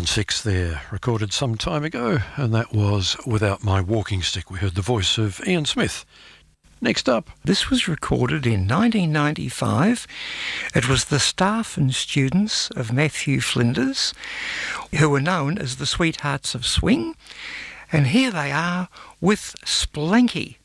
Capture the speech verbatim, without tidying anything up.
thousand six there, recorded some time ago, and that was Without My Walking Stick. We heard the voice of Ian Smith. Next up. This was recorded in nineteen ninety-five. It was the staff and students of Matthew Flinders, who were known as the Sweethearts of Swing, and here they are with Splanky.